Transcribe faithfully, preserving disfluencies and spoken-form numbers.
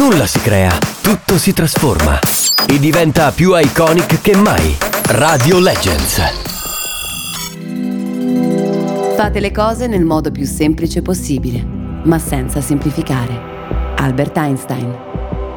Nulla si crea, tutto si trasforma e diventa più iconic che mai. Radio Legends. Fate le cose nel modo più semplice possibile, ma senza semplificare. Albert Einstein.